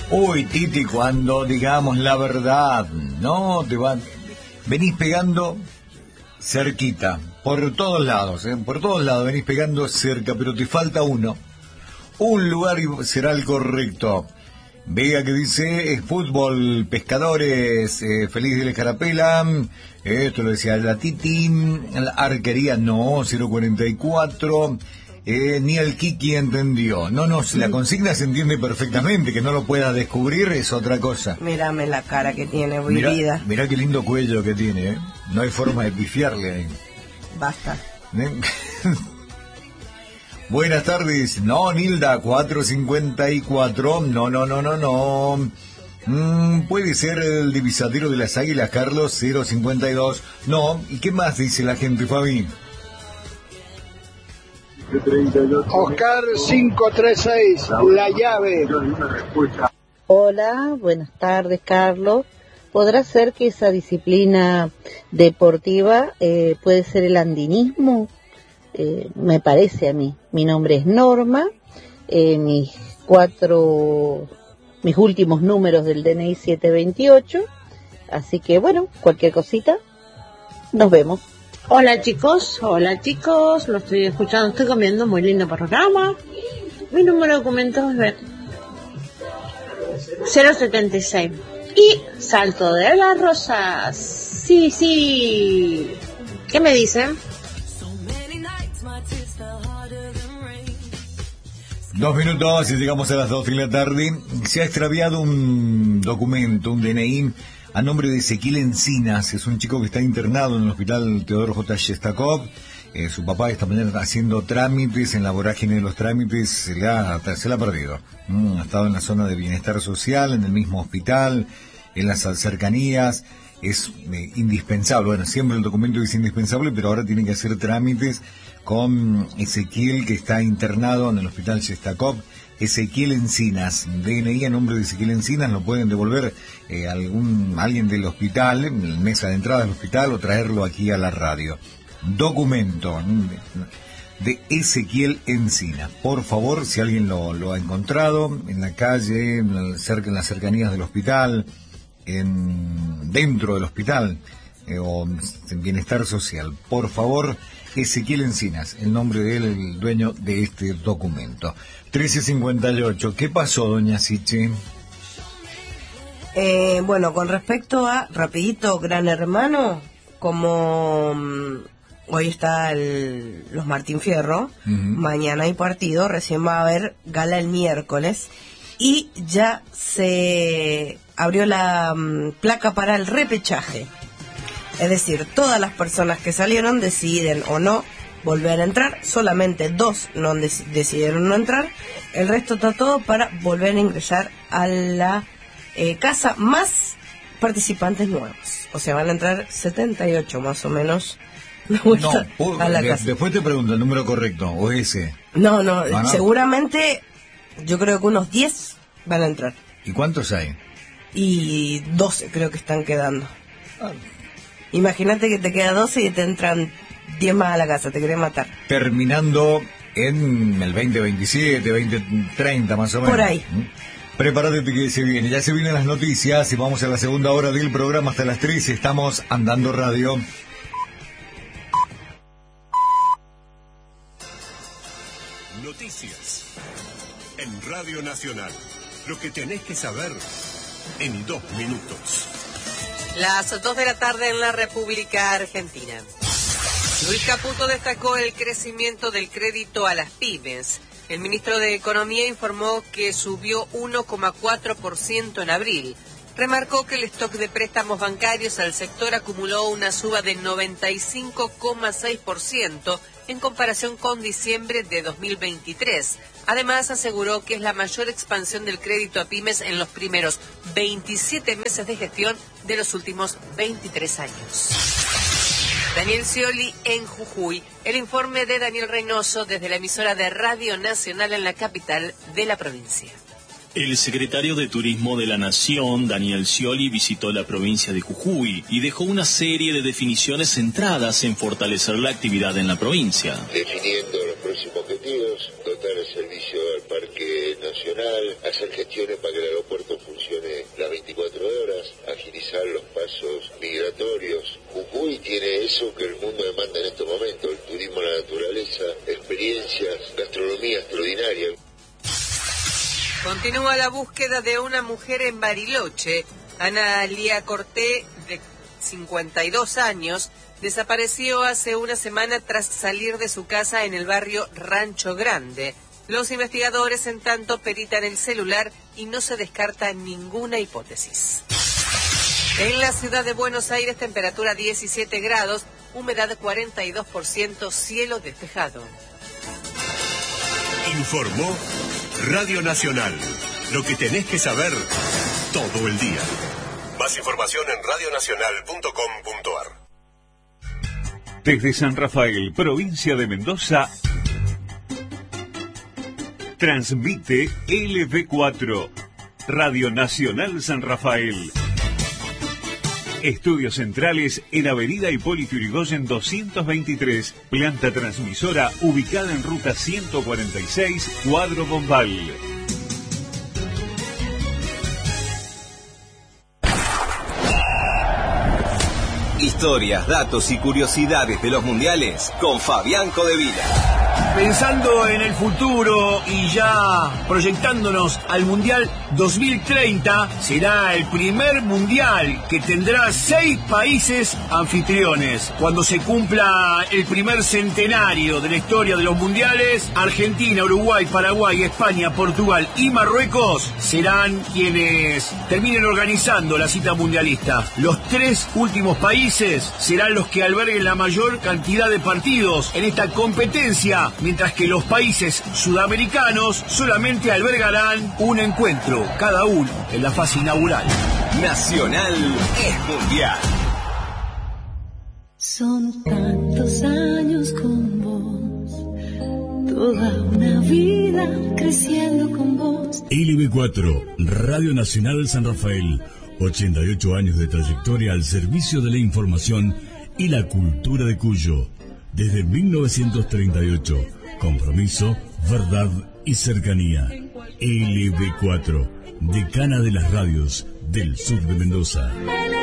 Uy, Titi, cuando digamos la verdad, no te van... Venís pegando cerquita, por todos lados, por todos lados venís pegando cerca, pero te falta uno. Un lugar y será el correcto. Vega que dice, fútbol, pescadores, feliz de la Escarapela, esto lo decía la Titi, la arquería no, 044, ni el Kiki entendió. No, la consigna se entiende perfectamente, que no lo pueda descubrir es otra cosa. Mírame la cara que tiene, vida. Mirá qué lindo cuello que tiene, no hay forma de pifiarle ahí. Basta. Buenas tardes. No, Nilda, 454. No. Puede ser el divisadero de las Águilas, Carlos, 052. No. ¿Y qué más dice la gente, Fabi? Oscar 536, la llave. Hola, buenas tardes, Carlos. ¿Podrá ser que esa disciplina deportiva puede ser el andinismo? Me parece a mí. Mi nombre es Norma, mis últimos números del DNI 728, así que bueno, cualquier cosita, nos vemos. Hola chicos, lo estoy escuchando, estoy comiendo, muy lindo programa. Mi número de documentos es 076 y Salto de las Rosas. Sí, ¿qué me dicen? 2 minutos y llegamos a las 2 de la tarde. Se ha extraviado un documento, un DNI, a nombre de Ezequiel Encinas. Es un chico que está internado en el hospital Teodoro J. Shestakov. Su papá esta mañana haciendo trámites, en la vorágine de los trámites se la ha perdido. Ha estado en la zona de bienestar social, en el mismo hospital, en las cercanías. Es indispensable, bueno, siempre el documento es indispensable, pero ahora tiene que hacer trámites con Ezequiel, que está internado en el hospital Shestakov. Ezequiel Encinas, DNI a nombre de Ezequiel Encinas, lo pueden devolver alguien del hospital, en la mesa de entrada del hospital, o traerlo aquí a la radio. Documento de Ezequiel Encinas. Por favor, si alguien lo ha encontrado en la calle, en las cercanías del hospital, dentro del hospital, o en bienestar social, por favor, Ezequiel Encinas, el nombre de él, el dueño de este documento. 13:58. ¿Qué pasó, doña Siche? Bueno, con respecto a, rapidito, Gran Hermano, como hoy está los Martín Fierro, mañana hay partido, recién va a haber gala el miércoles, y ya se abrió la placa para el repechaje. Es decir, todas las personas que salieron deciden o no volver a entrar, solamente 2 no decidieron no entrar, el resto está todo para volver a ingresar a la casa, más participantes nuevos. O sea, van a entrar 78 más o menos a la casa. Después te pregunto el número correcto, o ese. No, seguramente yo creo que unos 10 van a entrar. ¿Y cuántos hay? Y 12 creo que están quedando. Imagínate que te queda 12 y te entran 10 más a la casa, te querés matar. Terminando en el 2027, 2030 más o menos. Por ahí. Prepárate que se viene. Ya se vienen las noticias y vamos a la segunda hora del programa hasta las 3. Estamos Andando Radio. Noticias en Radio Nacional. Lo que tenés que saber en 2 minutos. Las 2 de la tarde en la República Argentina. Luis Caputo destacó el crecimiento del crédito a las pymes. El ministro de Economía informó que subió 1,4% en abril. Remarcó que el stock de préstamos bancarios al sector acumuló una suba de 95,6% en comparación con diciembre de 2023. Además, aseguró que es la mayor expansión del crédito a pymes en los primeros 27 meses de gestión de los últimos 23 años. Daniel Scioli en Jujuy. El informe de Daniel Reynoso desde la emisora de Radio Nacional en la capital de la provincia. El secretario de Turismo de la Nación, Daniel Scioli, visitó la provincia de Jujuy y dejó una serie de definiciones centradas en fortalecer la actividad en la provincia. Definiendo los próximos objetivos, dotar el servicio al Parque nacional, hacer gestiones para que el aeropuerto funcione las 24 horas, agilizar los pasos migratorios. Jujuy tiene eso que el mundo demanda en estos momentos, el turismo a la naturaleza, experiencias, gastronomía extraordinaria. Continúa la búsqueda de una mujer en Bariloche. Ana Lía Corté, de 52 años, desapareció hace una semana tras salir de su casa en el barrio Rancho Grande. Los investigadores, en tanto, peritan el celular y no se descarta ninguna hipótesis. En la ciudad de Buenos Aires, temperatura 17 grados, humedad 42%, cielo despejado. Informó Radio Nacional. Lo que tenés que saber todo el día. Más información en radionacional.com.ar. Desde San Rafael, provincia de Mendoza, transmite LB4, Radio Nacional San Rafael. Estudios centrales en Avenida Hipólito Yrigoyen 223, planta transmisora ubicada en ruta 146, Cuadro Bombal. Historias, datos y curiosidades de los mundiales con Fabián Codevila. Pensando en el futuro y ya proyectándonos al Mundial 2030, será el primer Mundial que tendrá 6 países anfitriones. Cuando se cumpla el primer centenario de la historia de los Mundiales, Argentina, Uruguay, Paraguay, España, Portugal y Marruecos serán quienes terminen organizando la cita mundialista. Los 3 últimos países serán los que alberguen la mayor cantidad de partidos en esta competencia, mientras que los países sudamericanos solamente albergarán un encuentro, cada uno en la fase inaugural. Nacional es mundial. Son tantos años con vos, toda una vida creciendo con vos. LB4, Radio Nacional San Rafael, 88 años de trayectoria al servicio de la información y la cultura de Cuyo. Desde 1938, compromiso, verdad y cercanía. LB4, decana de las radios del sur de Mendoza.